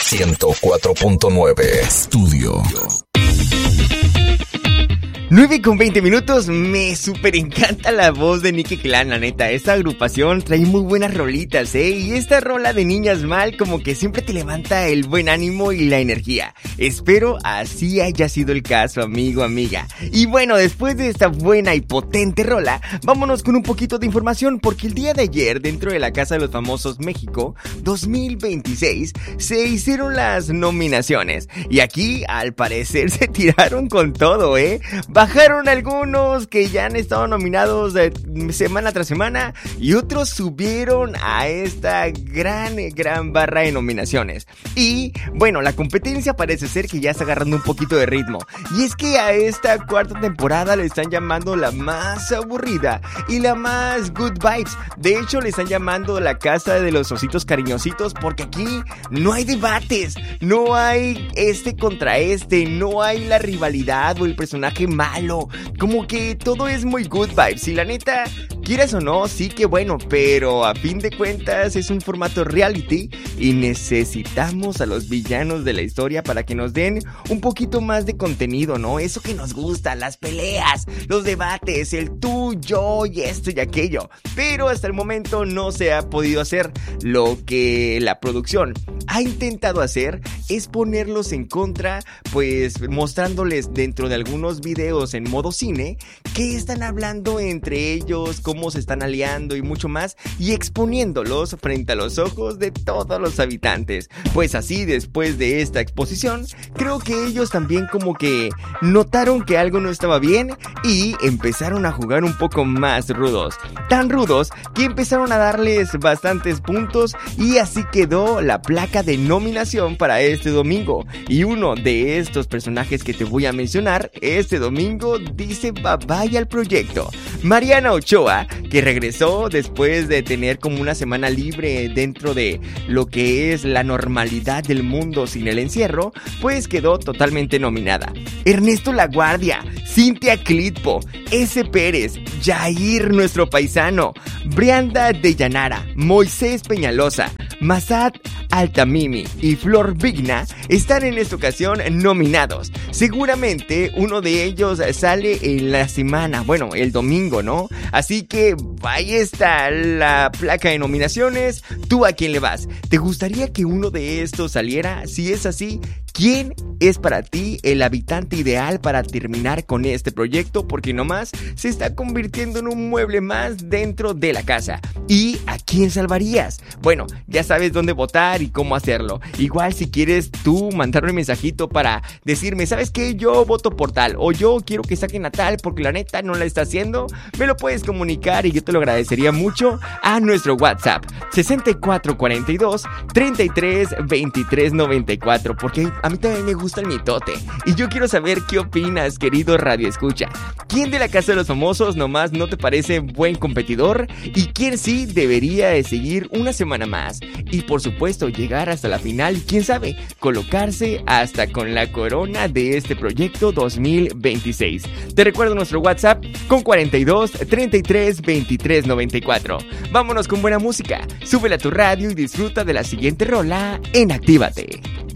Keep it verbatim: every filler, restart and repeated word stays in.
ciento cuatro punto nueve Estudio. nueve con veinte minutos, me súper encanta la voz de Nicky Clan, la neta. Esta agrupación trae muy buenas rolitas, ¿eh? Y esta rola de Niñas Mal como que siempre te levanta el buen ánimo y la energía. Espero así haya sido el caso, amigo, amiga. Y bueno, después de esta buena y potente rola, vámonos con un poquito de información, porque el día de ayer, dentro de la Casa de los Famosos México dos mil veintiséis, se hicieron las nominaciones. Y aquí, al parecer, se tiraron con todo, ¿eh? Bajaron algunos que ya han estado nominados de semana tras semana y otros subieron a esta gran, gran barra de nominaciones. Y bueno, la competencia parece ser que ya está agarrando un poquito de ritmo. Y es que a esta cuarta temporada le están llamando la más aburrida y la más good vibes. De hecho, le están llamando la Casa de los Ositos Cariñositos, porque aquí no hay debates, no hay este contra este, no hay la rivalidad o el personaje más malo, como que todo es muy good vibes. Y la neta, quieras o no, sí que bueno, pero a fin de cuentas es un formato reality y necesitamos a los villanos de la historia para que nos den un poquito más de contenido, ¿no? Eso que nos gusta, las peleas, los debates, el tú, yo y esto y aquello. Pero hasta el momento no se ha podido hacer. Lo que la producción ha intentado hacer es ponerlos en contra, pues mostrándoles dentro de algunos videos en modo cine que están hablando entre ellos, cómo se están aliando y mucho más, y exponiéndolos frente a los ojos de todos los habitantes. Pues así, después de esta exposición, creo que ellos también como que notaron que algo no estaba bien y empezaron a jugar un poco más rudos, tan rudos que empezaron a darles bastantes puntos, y así quedó la placa de nominación para este domingo. Y uno de estos personajes que te voy a mencionar este domingo dice bye bye al proyecto. Mariana Ochoa, que regresó después de tener como una semana libre dentro de lo que es la normalidad del mundo sin el encierro, pues quedó totalmente nominada. Ernesto Laguardia, Cintia Clitpo, S. Pérez, Jair, nuestro paisano, Brianda de Llanara, Moisés Peñalosa, Massad Altamimi y Flor Vigna están en esta ocasión nominados. Seguramente uno de ellos sale en la semana, bueno, el domingo, ¿no? Así que ahí está la placa de nominaciones. ¿Tú a quién le vas? ¿Te gustaría que uno de estos saliera? Si es así, ¿quién es para ti el habitante ideal para terminar con este proyecto? Porque nomás se está convirtiendo en un mueble más dentro de la casa. ¿Y a quién salvarías? Bueno, ya sabes dónde votar y cómo hacerlo. Igual si quieres tú mandarme un mensajito para decirme, ¿sabes qué? Yo voto por tal, o yo quiero que saquen a tal porque la neta no la está haciendo, me lo puedes comunicar y yo te lo agradecería mucho a nuestro WhatsApp sesenta y cuatro cuarenta y dos treinta y tres veintitrés noventa y cuatro, porque a mí también me gusta el mitote y yo quiero saber qué opinas, querido Radio Escucha. ¿Quién de la Casa de los Famosos nomás no te parece buen competidor? ¿Y quién sí debería de seguir una semana más? Y por supuesto llegar hasta la final y quién sabe, colocarse hasta con la corona de este proyecto dos mil veintiséis. Te recuerdo nuestro WhatsApp con cuarenta y dos treinta y tres veintitrés noventa y cuatro. Vámonos con buena música, súbela a tu radio y disfruta de la siguiente rola en Actívate.